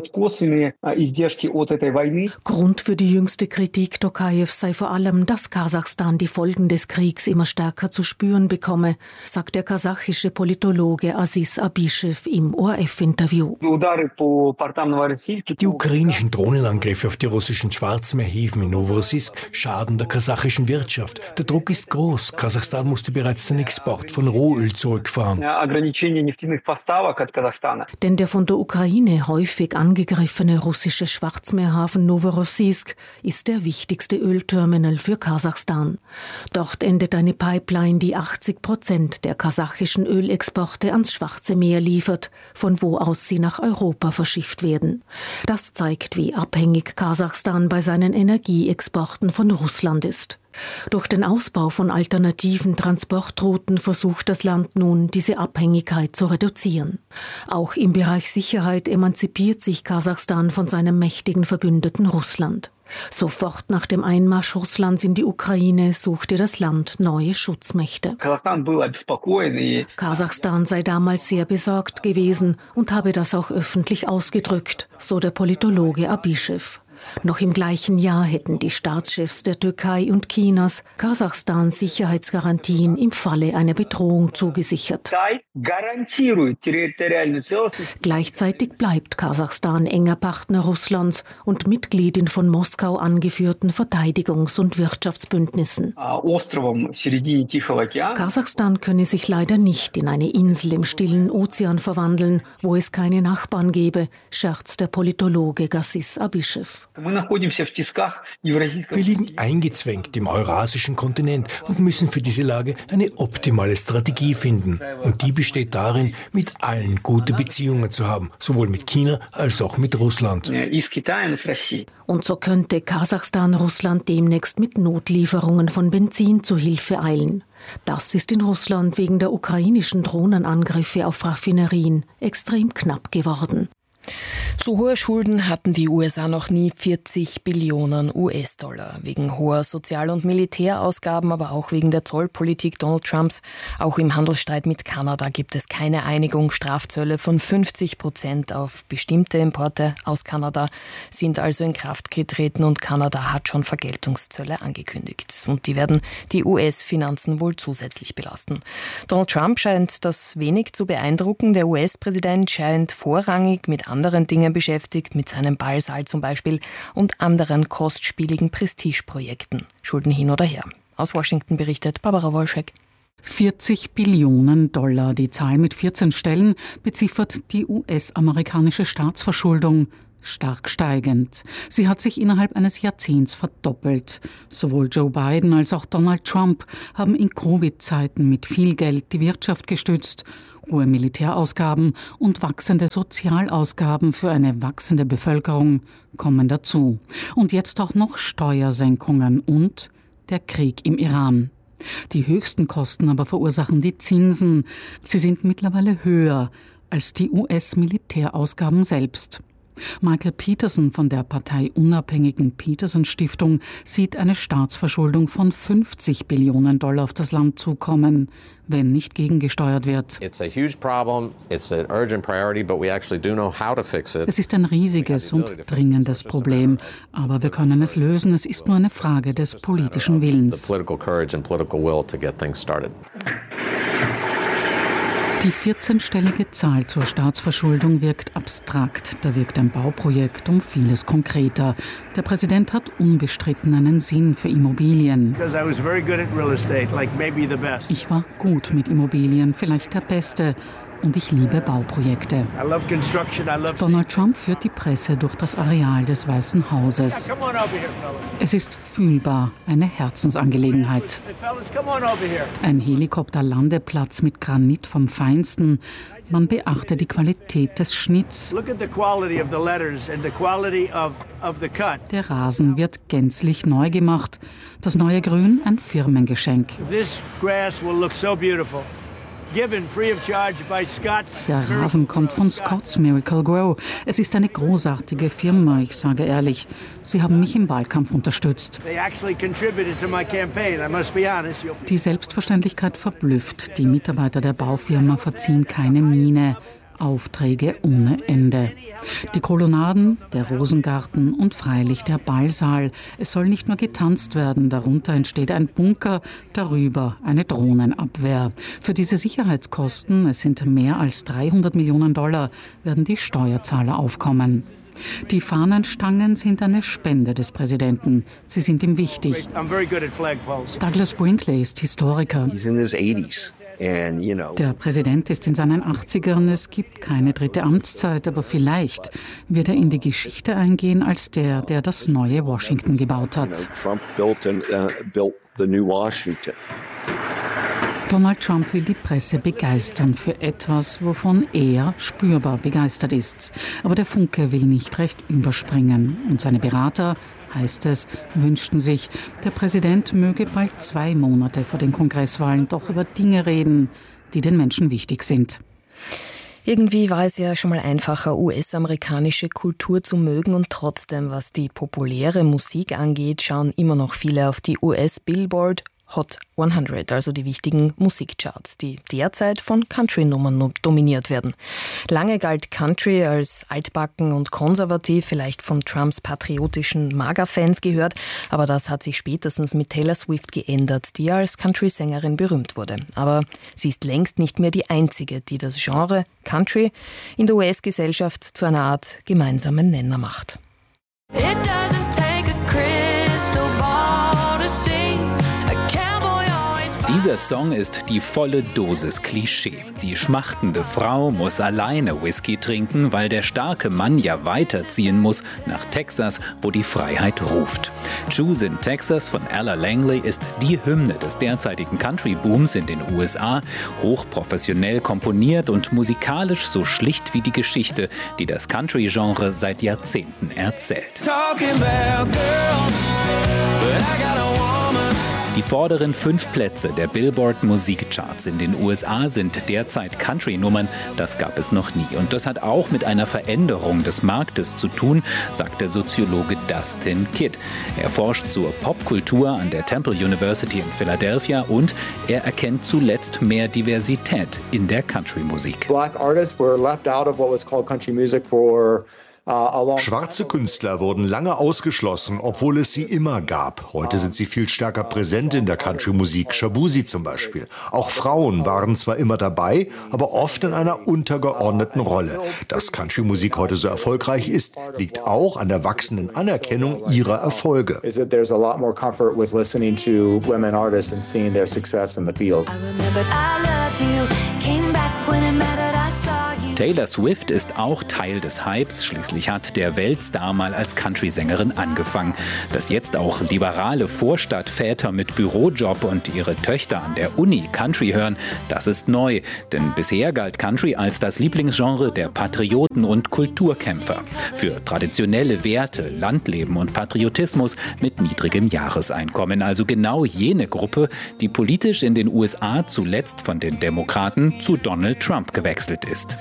Grund für die jüngste Kritik Tokajews sei vor allem, dass Kasachstan die Folgen des Kriegs immer stärker zu spüren bekomme, sagt der kasachische Politologe Aziz Abishew im O R F-Interview. Die ukrainischen Drohnenangriffe auf die russischen Schwarzmeerhäfen in Novorossiysk schaden der kasachischen Wirtschaft. Der Druck ist groß. Kasachstan musste bereits den Export von Rohöl zurückfahren. Denn der von der Ukraine häufig angegriffene russische Schwarzmeerhafen Novorossiysk ist der wichtigste Ölterminal für Kasachstan. Dort endet eine Pipeline, die achtzig Prozent der kasachischen Ölexporte ans Schwarze Meer liefert, von wo aus sie nach Europa verschifft werden. Das zeigt, wie abhängig Kasachstan bei seinen Energieexporten von Russland ist. Durch den Ausbau von alternativen Transportrouten versucht das Land nun, diese Abhängigkeit zu reduzieren. Auch im Bereich Sicherheit emanzipiert sich Kasachstan von seinem mächtigen Verbündeten Russland. Sofort nach dem Einmarsch Russlands in die Ukraine suchte das Land neue Schutzmächte. Kasachstan sei damals sehr besorgt gewesen und habe das auch öffentlich ausgedrückt, so der Politologe Abishew. Noch im gleichen Jahr hätten die Staatschefs der Türkei und Chinas Kasachstans Sicherheitsgarantien im Falle einer Bedrohung zugesichert. Gleichzeitig bleibt Kasachstan enger Partner Russlands und Mitglied in von Moskau angeführten Verteidigungs- und Wirtschaftsbündnissen. Kasachstan könne sich leider nicht in eine Insel im stillen Ozean verwandeln, wo es keine Nachbarn gäbe, scherzt der Politologe Aziz Abishew. Wir liegen eingezwängt im eurasischen Kontinent und müssen für diese Lage eine optimale Strategie finden. Und die besteht darin, mit allen gute Beziehungen zu haben, sowohl mit China als auch mit Russland. Und so könnte Kasachstan Russland demnächst mit Notlieferungen von Benzin zu Hilfe eilen. Das ist in Russland wegen der ukrainischen Drohnenangriffe auf Raffinerien extrem knapp geworden. So hohe Schulden hatten die U S A noch nie, vierzig Billionen U S-Dollar. Wegen hoher Sozial- und Militärausgaben, aber auch wegen der Zollpolitik Donald Trumps. Auch im Handelsstreit mit Kanada gibt es keine Einigung. Strafzölle von fünfzig Prozent auf bestimmte Importe aus Kanada sind also in Kraft getreten und Kanada hat schon Vergeltungszölle angekündigt. Und die werden die U S-Finanzen wohl zusätzlich belasten. Donald Trump scheint das wenig zu beeindrucken. Der U S-Präsident scheint vorrangig mit anderen Dingen beschäftigt, mit seinem Ballsaal zum Beispiel und anderen kostspieligen Prestigeprojekten. Schulden hin oder her. Aus Washington berichtet Barbara Wolschek. vierzig Billionen Dollar, die Zahl mit vierzehn Stellen, beziffert die U S-amerikanische Staatsverschuldung. Stark steigend. Sie hat sich innerhalb eines Jahrzehnts verdoppelt. Sowohl Joe Biden als auch Donald Trump haben in Covid-Zeiten mit viel Geld die Wirtschaft gestützt. Hohe Militärausgaben und wachsende Sozialausgaben für eine wachsende Bevölkerung kommen dazu. Und jetzt auch noch Steuersenkungen und der Krieg im Iran. Die höchsten Kosten aber verursachen die Zinsen. Sie sind mittlerweile höher als die U S-Militärausgaben selbst. Michael Peterson von der parteiunabhängigen Peterson-Stiftung sieht eine Staatsverschuldung von fünfzig Billionen Dollar auf das Land zukommen, wenn nicht gegengesteuert wird. Es ist ein riesiges und dringendes Problem, aber wir können es lösen. Es ist nur eine Frage des politischen Willens. Die vierzehnstellige Zahl zur Staatsverschuldung wirkt abstrakt. Da wirkt ein Bauprojekt um vieles konkreter. Der Präsident hat unbestritten einen Sinn für Immobilien. Ich war gut mit Immobilien, vielleicht der Beste. Und ich liebe Bauprojekte. Donald Trump führt die Presse durch das Areal des Weißen Hauses. Es ist fühlbar eine Herzensangelegenheit. Ein Helikopterlandeplatz mit Granit vom Feinsten. Man beachte die Qualität des Schnitts. Der Rasen wird gänzlich neu gemacht. Das neue Grün ein Firmengeschenk. Der Rasen kommt von Scott's Miracle Grow. Es ist eine großartige Firma, ich sage ehrlich. Sie haben mich im Wahlkampf unterstützt. Die Selbstverständlichkeit verblüfft. Die Mitarbeiter der Baufirma verziehen keine Miene. Aufträge ohne Ende. Die Kolonnaden, der Rosengarten und freilich der Ballsaal. Es soll nicht nur getanzt werden, darunter entsteht ein Bunker, darüber eine Drohnenabwehr. Für diese Sicherheitskosten, es sind mehr als dreihundert Millionen Dollar, werden die Steuerzahler aufkommen. Die Fahnenstangen sind eine Spende des Präsidenten. Sie sind ihm wichtig. Douglas Brinkley ist Historiker. Der Präsident ist in seinen achtzigern, es gibt keine dritte Amtszeit, aber vielleicht wird er in die Geschichte eingehen als der, der das neue Washington gebaut hat. Donald Trump will die Presse begeistern für etwas, wovon er spürbar begeistert ist. Aber der Funke will nicht recht überspringen. Und seine Berater, heißt es, wünschten sich, der Präsident möge bald zwei Monate vor den Kongresswahlen doch über Dinge reden, die den Menschen wichtig sind. Irgendwie war es ja schon mal einfacher, U S-amerikanische Kultur zu mögen und trotzdem, was die populäre Musik angeht, schauen immer noch viele auf die U S-Billboard Hot hundert, also die wichtigen Musikcharts, die derzeit von Country-Nummern dominiert werden. Lange galt Country als altbacken und konservativ, vielleicht von Trumps patriotischen MAGA-Fans gehört, aber das hat sich spätestens mit Taylor Swift geändert, die als Country-Sängerin berühmt wurde. Aber sie ist längst nicht mehr die einzige, die das Genre Country in der U S-Gesellschaft zu einer Art gemeinsamen Nenner macht. It doesn't take a crystal ball to see. Dieser Song ist die volle Dosis Klischee. Die schmachtende Frau muss alleine Whisky trinken, weil der starke Mann ja weiterziehen muss nach Texas, wo die Freiheit ruft. Juice in Texas von Ella Langley ist die Hymne des derzeitigen Country-Booms in den U S A, hochprofessionell komponiert und musikalisch so schlicht wie die Geschichte, die das Country-Genre seit Jahrzehnten erzählt. Die vorderen fünf Plätze der Billboard Musikcharts in den U S A sind derzeit Country-Nummern. Das gab es noch nie. Und das hat auch mit einer Veränderung des Marktes zu tun, sagt der Soziologe Dustin Kidd. Er forscht zur Popkultur an der Temple University in Philadelphia und er erkennt zuletzt mehr Diversität in der Country-Musik. Black artists were left out of what was called country music for Schwarze Künstler wurden lange ausgeschlossen, obwohl es sie immer gab. Heute sind sie viel stärker präsent in der Country-Musik, Shabuzi zum Beispiel. Auch Frauen waren zwar immer dabei, aber oft in einer untergeordneten Rolle. Dass Country-Musik heute so erfolgreich ist, liegt auch an der wachsenden Anerkennung ihrer Erfolge. Taylor Swift ist auch Teil des Hypes. Schließlich hat der Weltstar mal als Country-Sängerin angefangen. Dass jetzt auch liberale Vorstadtväter mit Bürojob und ihre Töchter an der Uni Country hören, das ist neu. Denn bisher galt Country als das Lieblingsgenre der Patrioten und Kulturkämpfer. Für traditionelle Werte, Landleben und Patriotismus mit niedrigem Jahreseinkommen. Also genau jene Gruppe, die politisch in den U S A zuletzt von den Demokraten zu Donald Trump gewechselt ist.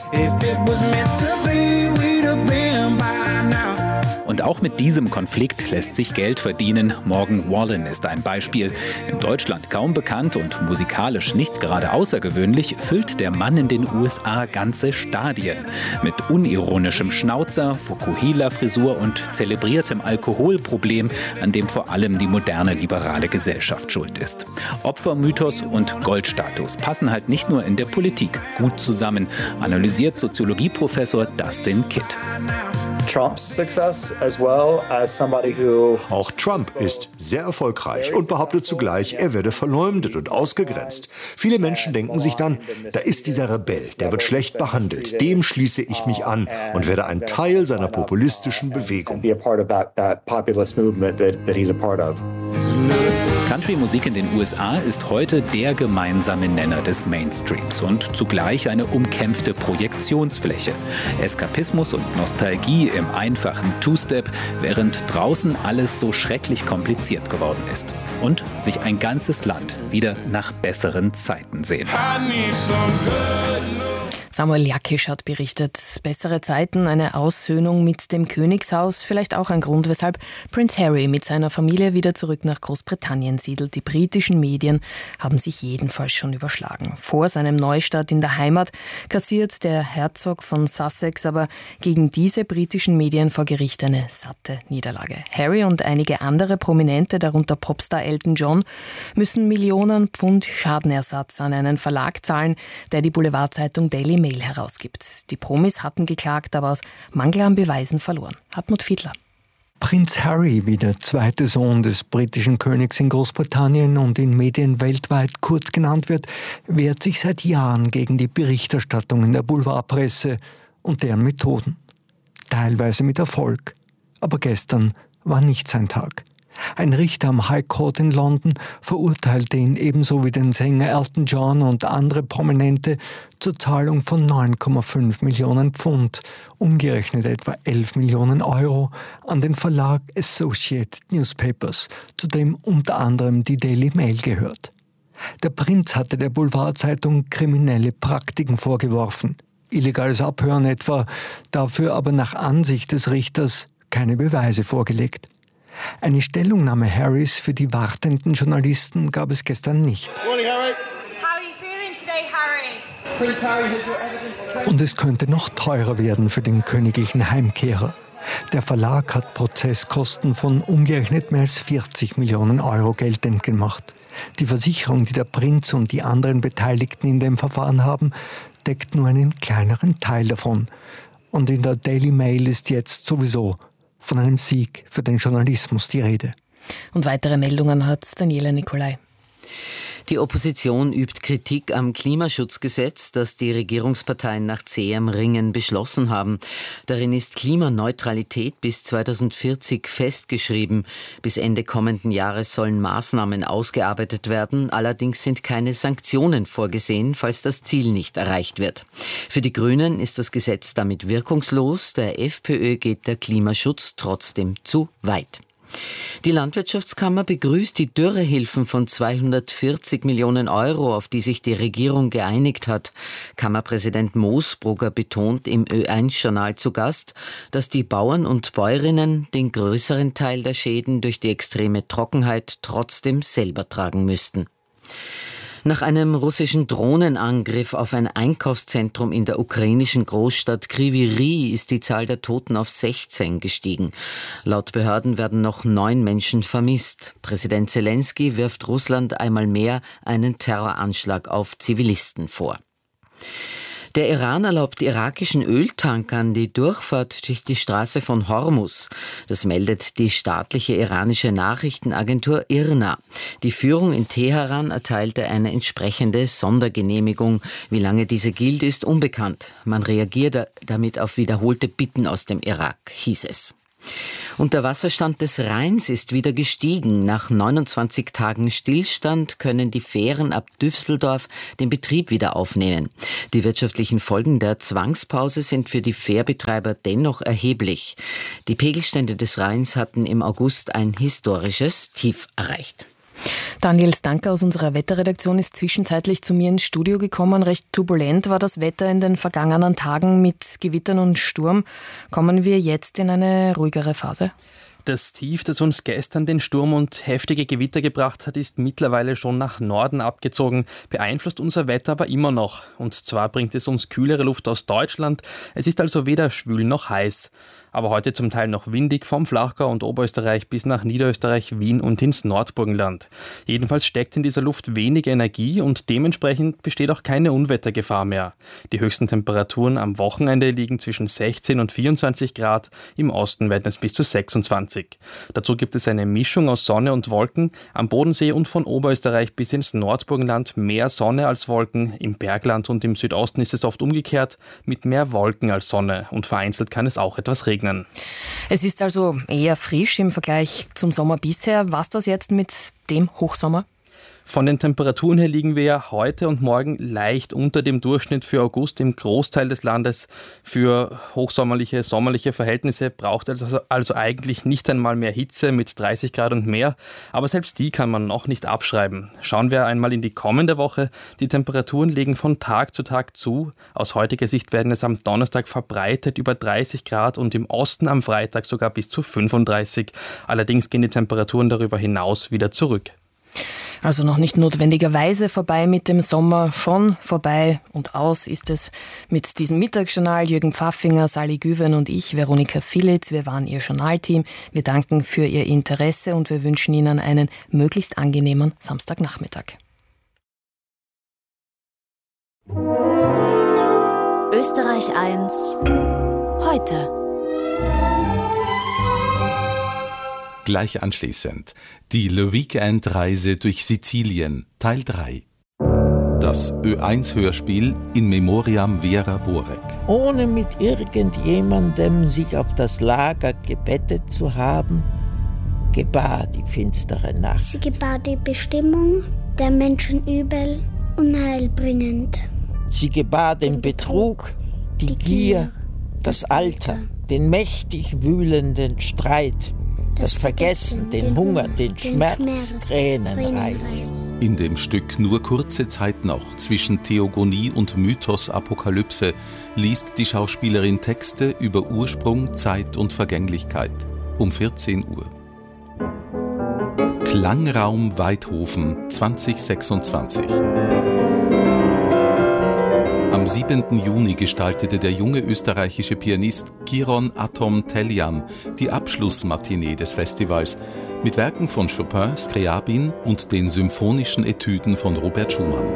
Und auch mit diesem Konflikt lässt sich Geld verdienen. Morgan Wallen ist ein Beispiel. In Deutschland kaum bekannt und musikalisch nicht gerade außergewöhnlich, füllt der Mann in den U S A ganze Stadien. Mit unironischem Schnauzer, Fukuhila-Frisur und zelebriertem Alkoholproblem, an dem vor allem die moderne liberale Gesellschaft schuld ist. Opfermythos und Goldstatus passen halt nicht nur in der Politik gut zusammen, analysiert Soziologieprofessor Dustin Kidd. Trump's success as well as somebody who Auch Trump ist sehr erfolgreich und behauptet zugleich, er werde verleumdet und ausgegrenzt. Viele Menschen denken sich dann, da ist dieser Rebell, der wird schlecht behandelt. Dem schließe ich mich an und werde ein Teil seiner populistischen Bewegung. Country-Musik in den U S A ist heute der gemeinsame Nenner des Mainstreams und zugleich eine umkämpfte Projektionsfläche. Eskapismus und Nostalgie im einfachen Two-Step, während draußen alles so schrecklich kompliziert geworden ist. Und sich ein ganzes Land wieder nach besseren Zeiten sehnt. Samuel Jakisch hat berichtet, bessere Zeiten, eine Aussöhnung mit dem Königshaus, vielleicht auch ein Grund, weshalb Prince Harry mit seiner Familie wieder zurück nach Großbritannien siedelt. Die britischen Medien haben sich jedenfalls schon überschlagen. Vor seinem Neustart in der Heimat kassiert der Herzog von Sussex aber gegen diese britischen Medien vor Gericht eine satte Niederlage. Harry und einige andere Prominente, darunter Popstar Elton John, müssen Millionen Pfund Schadenersatz an einen Verlag zahlen, der die Boulevardzeitung Daily Mail herausgibt. Die Promis hatten geklagt, aber aus Mangel an Beweisen verloren. Hartmut Fiedler. Prinz Harry, wie der zweite Sohn des britischen Königs in Großbritannien und in Medien weltweit kurz genannt wird, wehrt sich seit Jahren gegen die Berichterstattung in der Boulevardpresse und deren Methoden. Teilweise mit Erfolg. Aber gestern war nicht sein Tag. Ein Richter am High Court in London verurteilte ihn ebenso wie den Sänger Elton John und andere Prominente zur Zahlung von neun Komma fünf Millionen Pfund, umgerechnet etwa elf Millionen Euro, an den Verlag Associated Newspapers, zu dem unter anderem die Daily Mail gehört. Der Prinz hatte der Boulevardzeitung kriminelle Praktiken vorgeworfen, illegales Abhören etwa, dafür aber nach Ansicht des Richters keine Beweise vorgelegt. Eine Stellungnahme Harrys für die wartenden Journalisten gab es gestern nicht. Und es könnte noch teurer werden für den königlichen Heimkehrer. Der Verlag hat Prozesskosten von umgerechnet mehr als vierzig Millionen Euro geltend gemacht. Die Versicherung, die der Prinz und die anderen Beteiligten in dem Verfahren haben, deckt nur einen kleineren Teil davon. Und in der Daily Mail ist jetzt sowieso von einem Sieg für den Journalismus die Rede. Und weitere Meldungen hat Daniela Nicolai. Die Opposition übt Kritik am Klimaschutzgesetz, das die Regierungsparteien nach zähem Ringen beschlossen haben. Darin ist Klimaneutralität bis zweitausendvierzig festgeschrieben. Bis Ende kommenden Jahres sollen Maßnahmen ausgearbeitet werden. Allerdings sind keine Sanktionen vorgesehen, falls das Ziel nicht erreicht wird. Für die Grünen ist das Gesetz damit wirkungslos. Der FPÖ geht der Klimaschutz trotzdem zu weit. Die Landwirtschaftskammer begrüßt die Dürrehilfen von zweihundertvierzig Millionen Euro, auf die sich die Regierung geeinigt hat. Kammerpräsident Moosbrugger betont im Ö eins Journal zu Gast, dass die Bauern und Bäuerinnen den größeren Teil der Schäden durch die extreme Trockenheit trotzdem selber tragen müssten. Nach einem russischen Drohnenangriff auf ein Einkaufszentrum in der ukrainischen Großstadt Kryvyi Rih ist die Zahl der Toten auf sechzehn gestiegen. Laut Behörden werden noch neun Menschen vermisst. Präsident Zelensky wirft Russland einmal mehr einen Terroranschlag auf Zivilisten vor. Der Iran erlaubt irakischen Öltankern die Durchfahrt durch die Straße von Hormuz. Das meldet die staatliche iranische Nachrichtenagentur I R N A. Die Führung in Teheran erteilte eine entsprechende Sondergenehmigung. Wie lange diese gilt, ist unbekannt. Man reagiert damit auf wiederholte Bitten aus dem Irak, hieß es. Und der Wasserstand des Rheins ist wieder gestiegen. Nach neunundzwanzig Tagen Stillstand können die Fähren ab Düsseldorf den Betrieb wieder aufnehmen. Die wirtschaftlichen Folgen der Zwangspause sind für die Fährbetreiber dennoch erheblich. Die Pegelstände des Rheins hatten im August ein historisches Tief erreicht. Daniel Stanker aus unserer Wetterredaktion ist zwischenzeitlich zu mir ins Studio gekommen. Recht turbulent war das Wetter in den vergangenen Tagen mit Gewittern und Sturm. Kommen wir jetzt in eine ruhigere Phase? Das Tief, das uns gestern den Sturm und heftige Gewitter gebracht hat, ist mittlerweile schon nach Norden abgezogen, beeinflusst unser Wetter aber immer noch. Und zwar bringt es uns kühlere Luft aus Deutschland. Es ist also weder schwül noch heiß. Aber heute zum Teil noch windig vom Flachgau und Oberösterreich bis nach Niederösterreich, Wien und ins Nordburgenland. Jedenfalls steckt in dieser Luft wenig Energie und dementsprechend besteht auch keine Unwettergefahr mehr. Die höchsten Temperaturen am Wochenende liegen zwischen sechzehn und vierundzwanzig Grad, im Osten werden es bis zu sechsundzwanzig. Dazu gibt es eine Mischung aus Sonne und Wolken, am Bodensee und von Oberösterreich bis ins Nordburgenland mehr Sonne als Wolken, im Bergland und im Südosten ist es oft umgekehrt, mit mehr Wolken als Sonne und vereinzelt kann es auch etwas regnen. Es ist also eher frisch im Vergleich zum Sommer bisher. Was das jetzt mit dem Hochsommer? Von den Temperaturen her liegen wir ja heute und morgen leicht unter dem Durchschnitt für August im Großteil des Landes. Für hochsommerliche, sommerliche Verhältnisse braucht es also, also eigentlich nicht einmal mehr Hitze mit dreißig Grad und mehr. Aber selbst die kann man noch nicht abschreiben. Schauen wir einmal in die kommende Woche. Die Temperaturen legen von Tag zu Tag zu. Aus heutiger Sicht werden es am Donnerstag verbreitet über dreißig Grad und im Osten am Freitag sogar bis zu fünfunddreißig. Allerdings gehen die Temperaturen darüber hinaus wieder zurück. Also noch nicht notwendigerweise vorbei mit dem Sommer, schon vorbei und aus ist es mit diesem Mittagsjournal. Jürgen Pfaffinger, Sally Güven und ich, Veronika Philitz, wir waren Ihr Journalteam. Wir danken für Ihr Interesse und wir wünschen Ihnen einen möglichst angenehmen Samstagnachmittag. Österreich eins heute. Gleich anschließend die Le Weekend-Reise durch Sizilien, Teil drei. Das Ö eins Hörspiel in Memoriam Vera Borek. Ohne mit irgendjemandem sich auf das Lager gebettet zu haben, gebar die finstere Nacht. Sie gebar die Bestimmung der Menschen übel, unheilbringend. Sie gebar den, den Betrug, Betrug, die, die Gier, Gier, das Alter, den mächtig wühlenden Streit, das, das Vergessen, den, den Hunger, den, den Schmerz, Schmerz Tränenreich. In dem Stück Nur kurze Zeit noch zwischen Theogonie und Mythos-Apokalypse liest die Schauspielerin Texte über Ursprung, Zeit und Vergänglichkeit. Um vierzehn Uhr. Klangraum Weidhofen zwanzig sechsundzwanzig. Am siebenten Juni gestaltete der junge österreichische Pianist Kiron Atom Tellian die Abschlussmatinee des Festivals mit Werken von Chopin, Scriabin und den symphonischen Etüden von Robert Schumann.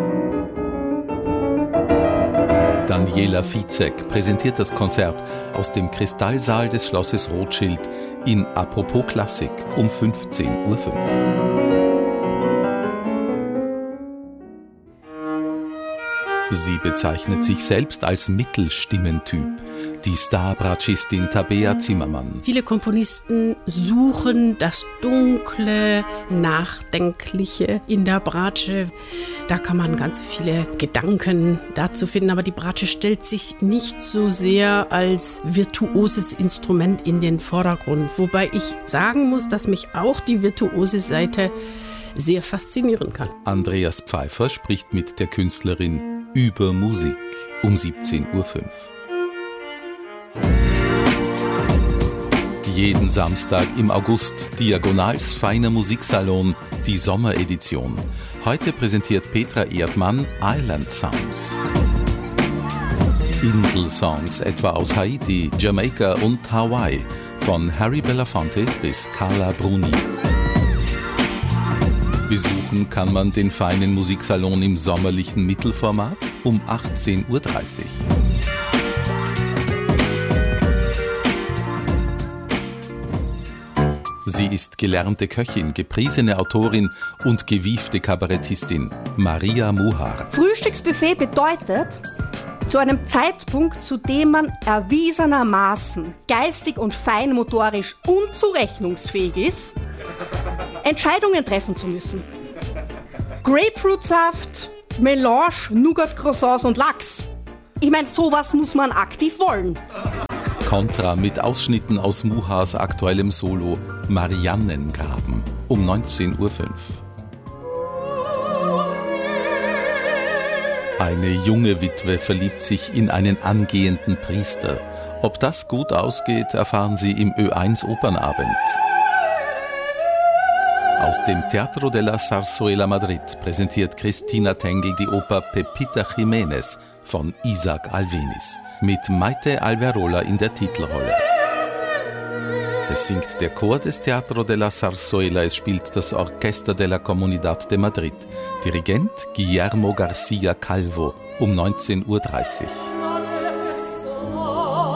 Daniela Fizek präsentiert das Konzert aus dem Kristallsaal des Schlosses Rothschild in Apropos Klassik um fünfzehn Uhr fünf. Sie bezeichnet sich selbst als Mittelstimmentyp. Die Star-Bratschistin Tabea Zimmermann. Viele Komponisten suchen das Dunkle, Nachdenkliche in der Bratsche. Da kann man ganz viele Gedanken dazu finden, aber die Bratsche stellt sich nicht so sehr als virtuoses Instrument in den Vordergrund. Wobei ich sagen muss, dass mich auch die virtuose Seite sehr faszinieren kann. Andreas Pfeiffer spricht mit der Künstlerin über Musik um siebzehn Uhr fünf. Jeden Samstag im August Diagonals feiner Musiksalon, die Sommeredition. Heute präsentiert Petra Erdmann Island Sounds. Inselsongs etwa aus Haiti, Jamaika und Hawaii, von Harry Belafonte bis Carla Bruni. Besuchen kann man den feinen Musiksalon im sommerlichen Mittelformat um achtzehn Uhr dreißig. Sie ist gelernte Köchin, gepriesene Autorin und gewiefte Kabarettistin Maria Muhar. Frühstücksbuffet bedeutet, zu einem Zeitpunkt, zu dem man erwiesenermaßen geistig und feinmotorisch unzurechnungsfähig ist, Entscheidungen treffen zu müssen. Grapefruitsaft, Melange, Nougat-Croissants und Lachs. Ich meine, sowas muss man aktiv wollen. Kontra mit Ausschnitten aus Muhars aktuellem Solo Mariannengraben um neunzehn Uhr fünf. Eine junge Witwe verliebt sich in einen angehenden Priester. Ob das gut ausgeht, erfahren Sie im Ö eins Opernabend. Aus dem Teatro de la Zarzuela Madrid präsentiert Christina Tengel die Oper Pepita Jiménez von Isaac Albéniz mit Maite Alberola in der Titelrolle. Es singt der Chor des Teatro de la Zarzuela, es spielt das Orchester de la Comunidad de Madrid. Dirigent Guillermo García Calvo um neunzehn Uhr dreißig.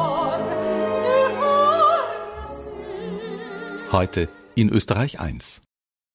Heute in Österreich eins.